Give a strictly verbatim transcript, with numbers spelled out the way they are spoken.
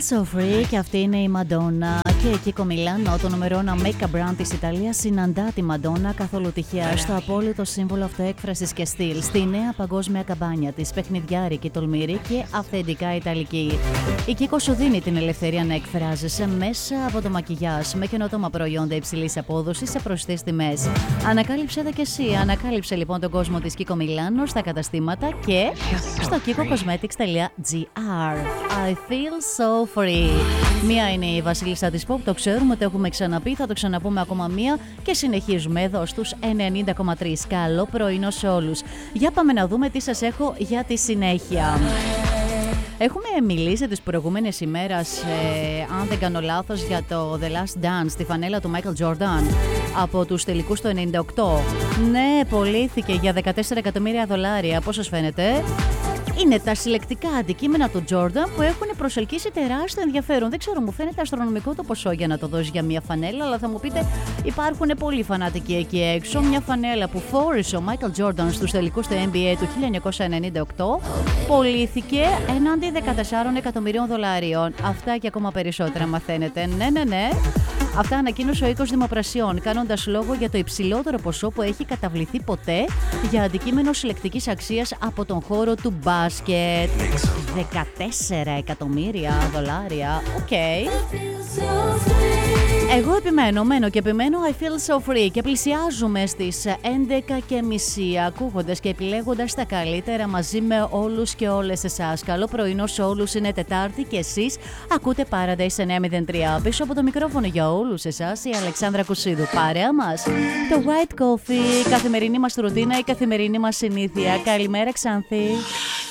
So Free και αυτή είναι η Madonna. Και η Kiko Milano, το νούμερο ένα make-up brand της Ιταλίας, συναντά τη Madonna καθόλου τυχαία στο απόλυτο σύμβολο αυτοέκφρασης και στυλ, στη νέα παγκόσμια καμπάνια της, παιχνιδιάρικη, τολμηρή και αυθεντικά ιταλική. Η Kiko σου δίνει την ελευθερία να εκφράζεσαι μέσα από το μακιγιάζ με καινοτόμα προϊόντα υψηλής απόδοσης σε προσιτές τιμές. Ανακάλυψε τα κι εσύ. Ανακάλυψε λοιπόν τον κόσμο της Kiko Milano στα καταστήματα και στο kiko cosmetics dot gr. I feel so free. Μία είναι η βασίλισσα της pop, το ξέρουμε, το έχουμε ξαναπεί, θα το ξαναπούμε ακόμα μία και συνεχίζουμε εδώ στους ενενήντα κόμμα τρία. Καλό πρωινό σε όλους. Για πάμε να δούμε τι σας έχω για τη συνέχεια. Έχουμε μιλήσει τις προηγούμενες ημέρες, ε, αν δεν κάνω λάθος, για το The Last Dance, τη φανέλα του Michael Jordan από τους τελικούς του ενενήντα οκτώ. Ναι, πωλήθηκε για δεκατέσσερα εκατομμύρια δολάρια. Πώς σας φαίνεται? Είναι τα συλλεκτικά αντικείμενα του Jordan που έχουν προσελκύσει τεράστιο ενδιαφέρον. Δεν ξέρω, μου φαίνεται αστρονομικό το ποσό για να το δώσει για μια φανέλα, αλλά θα μου πείτε, υπάρχουν πολλοί φανατικοί εκεί έξω. Μια φανέλα που φόρησε ο Michael Jordan στους τελικούς του N B A του χίλια εννιακόσια ενενήντα οκτώ πωλήθηκε έναντι δεκατεσσάρων εκατομμυρίων δολαρίων. Αυτά και ακόμα περισσότερα μαθαίνετε. Ναι, ναι, ναι. Αυτά ανακοίνωσε ο οίκος Δημοπρασιών, κάνοντας λόγο για το υψηλότερο ποσό που έχει καταβληθεί ποτέ για αντικείμενο συλλεκτικής αξίας από τον χώρο του μπάσκετ. δεκατέσσερα εκατομμύρια δολάρια. Οκ. Okay. Εγώ επιμένω, μένω και επιμένω. I feel so free. Και πλησιάζουμε στις έντεκα και μισή, ακούγοντας και επιλέγοντας τα καλύτερα μαζί με όλους και όλες εσάς. Καλό πρωινό σε όλους. Είναι Τετάρτη και εσείς ακούτε Paradise εννιακόσια τρία. Πίσω από το μικρόφωνο για όλους εσάς η Αλεξάνδρα Κουσίδου. Παρέα μας το White Coffee, καθημερινή μας ρουτίνα, η καθημερινή μας συνήθεια. Καλημέρα, Ξάνθη.